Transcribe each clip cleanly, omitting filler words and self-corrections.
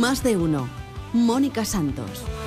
Más de uno. Mónica Santos.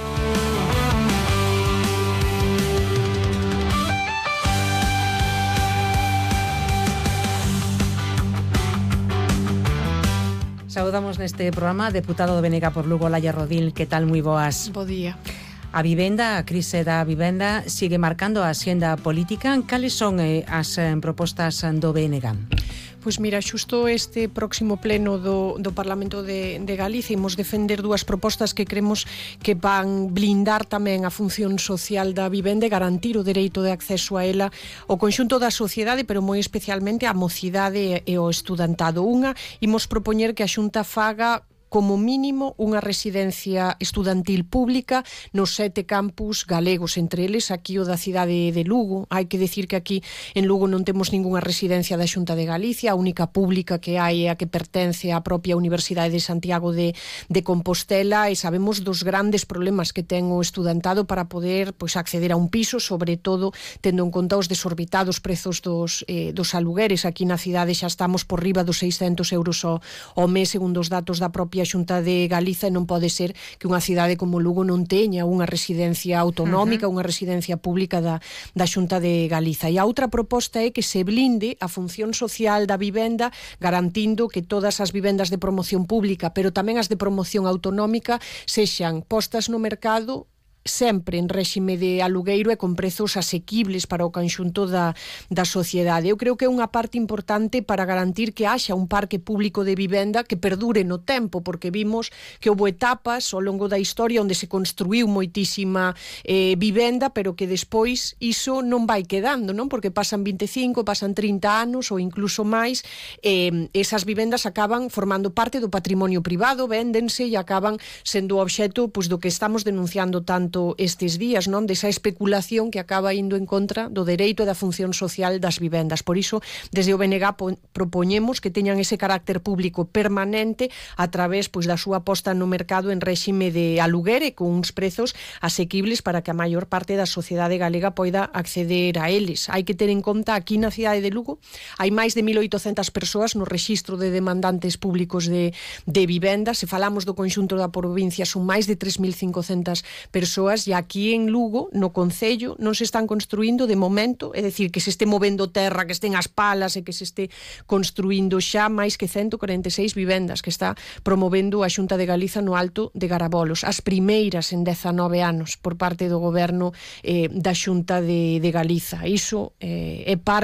Saudamos neste programa deputado do BNG por Lugo, Laia Rodil. Que tal? Moi boas. Bo día. A vivenda, a crise da vivenda sigue marcando a axenda política. Cales son as propostas do BNG? Pois mira, xusto este próximo pleno do Parlamento de Galicia imos defender dúas propostas que cremos que van blindar tamén a función social da vivenda e garantir o dereito de acceso a ela o conxunto da sociedade, pero moi especialmente a mocidade e o estudantado. Unha, imos propoñer que a Xunta faga como mínimo unha residencia estudantil pública nos 7 campus galegos, entre eles aquí o da cidade de Lugo. Hai que decir que aquí en Lugo non temos ningunha residencia da Xunta de Galicia, a única pública que hai é a que pertence á propia Universidade de Santiago de Compostela, e sabemos dos grandes problemas que ten o estudantado para poder acceder a un piso, sobre todo tendo en conta os desorbitados prezos dos alugueres. Aquí na cidade xa estamos por riba dos 600 euros ao mes, segundo os datos da propia Xunta de Galiza, e non pode ser que unha cidade como Lugo non teña unha residencia autonómica, unha residencia pública da Xunta de Galiza. E a outra proposta é que se blinde a función social da vivenda, garantindo que todas as vivendas de promoción pública, pero tamén as de promoción autonómica, sexan postas no mercado sempre en réxime de alugueiro e con prezos asequibles para o conxunto da sociedade. Eu creo que é unha parte importante para garantir que haxa un parque público de vivenda que perdure no tempo, porque vimos que houve etapas ao longo da historia onde se construíu moitísima vivenda, pero que despois iso non vai quedando, non? Porque pasan 25, pasan 30 anos ou incluso máis, esas vivendas acaban formando parte do patrimonio privado, véndense e acaban sendo obxeto do que estamos denunciando tanto estes días, non? Desa especulación que acaba indo en contra do dereito e da función social das vivendas. Por iso, desde o BNG propoñemos que teñan ese carácter público permanente a través da súa posta no mercado en réxime de aluguer e con uns prezos asequibles para que a maior parte da sociedade galega poida acceder a eles. Hai que ter en conta aquí na cidade de Lugo hai máis de 1.800 persoas no rexistro de demandantes públicos de vivenda. Se falamos do conxunto da provincia son máis de 3.500 persoas, e aquí en Lugo, no concello, non se están construindo de momento, é dicir, que se este movendo terra, que estén as palas e que se este construindo xa máis que 146 vivendas que está promovendo a Xunta de Galiza no Alto de Garabolos, as primeiras en 19 anos por parte do goberno da Xunta de Galiza. Iso é parte